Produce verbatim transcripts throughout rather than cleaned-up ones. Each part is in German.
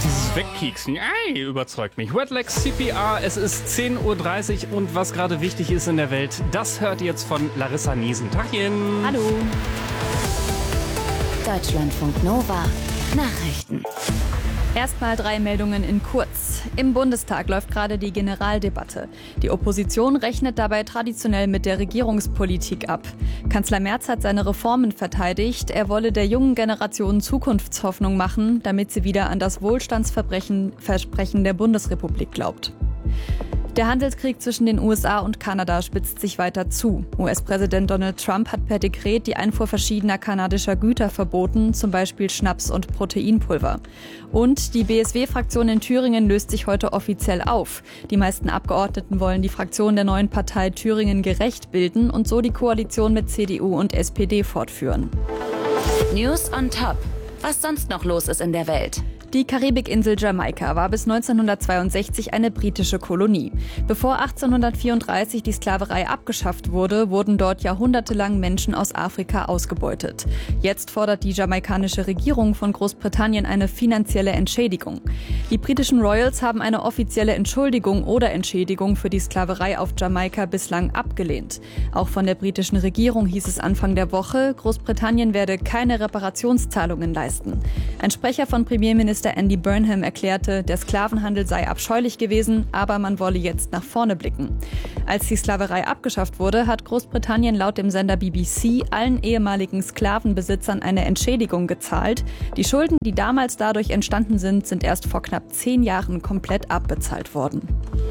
Dieses Wegkieksen, ei, überzeugt mich. Redlegs C P R, es ist zehn Uhr dreißig und was gerade wichtig ist in der Welt, das hört ihr jetzt von Larissa Niesen. Tachchen. Hallo. Deutschlandfunk Nova. Nachrichten. Erstmal drei Meldungen in kurz. Im Bundestag läuft gerade die Generaldebatte. Die Opposition rechnet dabei traditionell mit der Regierungspolitik ab. Kanzler Merz hat seine Reformen verteidigt. Er wolle der jungen Generation Zukunftshoffnung machen, damit sie wieder an das Wohlstandsversprechen Versprechen der Bundesrepublik glaubt. Der Handelskrieg zwischen den U S A und Kanada spitzt sich weiter zu. U S-Präsident Donald Trump hat per Dekret die Einfuhr verschiedener kanadischer Güter verboten, zum Beispiel Schnaps und Proteinpulver. Und die B S W-Fraktion in Thüringen löst sich heute offiziell auf. Die meisten Abgeordneten wollen die Fraktion der neuen Partei Thüringen gerecht bilden und so die Koalition mit C D U und S P D fortführen. News on Top. Was sonst noch los ist in der Welt? Die Karibikinsel Jamaika war bis neunzehnhundertzweiundsechzig eine britische Kolonie. Bevor achtzehnhundertvierunddreißig die Sklaverei abgeschafft wurde, wurden dort jahrhundertelang Menschen aus Afrika ausgebeutet. Jetzt fordert die jamaikanische Regierung von Großbritannien eine finanzielle Entschädigung. Die britischen Royals haben eine offizielle Entschuldigung oder Entschädigung für die Sklaverei auf Jamaika bislang abgelehnt. Auch von der britischen Regierung hieß es Anfang der Woche, Großbritannien werde keine Reparationszahlungen leisten. Ein Sprecher von Premierminister Andy Burnham erklärte, der Sklavenhandel sei abscheulich gewesen, aber man wolle jetzt nach vorne blicken. Als die Sklaverei abgeschafft wurde, hat Großbritannien laut dem Sender B B C allen ehemaligen Sklavenbesitzern eine Entschädigung gezahlt. Die Schulden, die damals dadurch entstanden sind, sind erst vor knapp zehn Jahren komplett abbezahlt worden.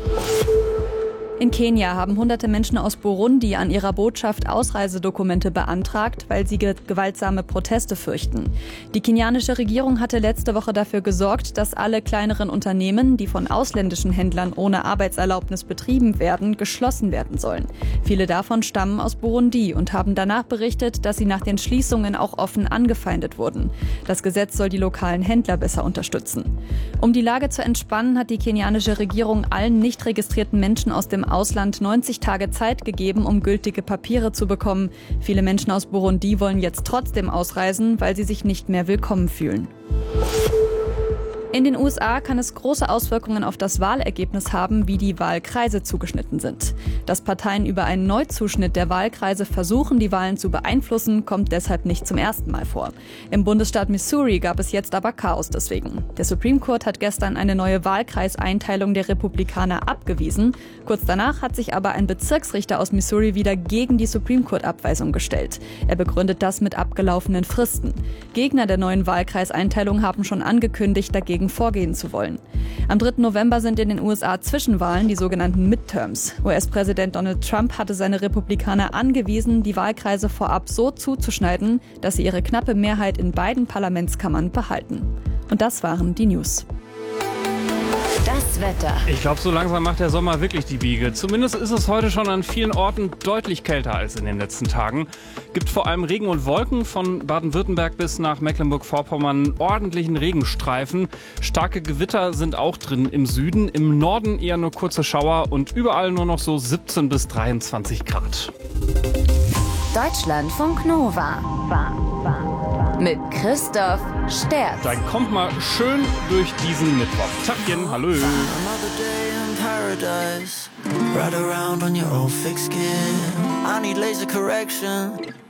In Kenia haben hunderte Menschen aus Burundi an ihrer Botschaft Ausreisedokumente beantragt, weil sie ge- gewaltsame Proteste fürchten. Die kenianische Regierung hatte letzte Woche dafür gesorgt, dass alle kleineren Unternehmen, die von ausländischen Händlern ohne Arbeitserlaubnis betrieben werden, geschlossen werden sollen. Viele davon stammen aus Burundi und haben danach berichtet, dass sie nach den Schließungen auch offen angefeindet wurden. Das Gesetz soll die lokalen Händler besser unterstützen. Um die Lage zu entspannen, hat die kenianische Regierung allen nicht registrierten Menschen aus dem Ausland neunzig Tage Zeit gegeben, um gültige Papiere zu bekommen. Viele Menschen aus Burundi wollen jetzt trotzdem ausreisen, weil sie sich nicht mehr willkommen fühlen. In den U S A kann es große Auswirkungen auf das Wahlergebnis haben, wie die Wahlkreise zugeschnitten sind. Dass Parteien über einen Neuzuschnitt der Wahlkreise versuchen, die Wahlen zu beeinflussen, kommt deshalb nicht zum ersten Mal vor. Im Bundesstaat Missouri gab es jetzt aber Chaos deswegen. Der Supreme Court hat gestern eine neue Wahlkreiseinteilung der Republikaner abgewiesen. Kurz danach hat sich aber ein Bezirksrichter aus Missouri wieder gegen die Supreme Court-Abweisung gestellt. Er begründet das mit abgelaufenen Fristen. Gegner der neuen Wahlkreiseinteilung haben schon angekündigt, dagegen vorgehen zu wollen. Am dritten November sind in den U S A Zwischenwahlen, die sogenannten Midterms. U S-Präsident Donald Trump hatte seine Republikaner angewiesen, die Wahlkreise vorab so zuzuschneiden, dass sie ihre knappe Mehrheit in beiden Parlamentskammern behalten. Und das waren die News. Das Wetter. Ich glaube, so langsam macht der Sommer wirklich die Biege. Zumindest ist es heute schon an vielen Orten deutlich kälter als in den letzten Tagen. Gibt vor allem Regen und Wolken von Baden-Württemberg bis nach Mecklenburg-Vorpommern ordentlichen Regenstreifen. Starke Gewitter sind auch drin im Süden, im Norden eher nur kurze Schauer und überall nur noch so siebzehn bis dreiundzwanzig Grad. Deutschlandfunk Nova. Mit Christoph Sterz. Dann kommt mal schön durch diesen Mittwoch. Tachchen, hallo. Another day in paradise. Ride around on your old thick skin. I need laser correction.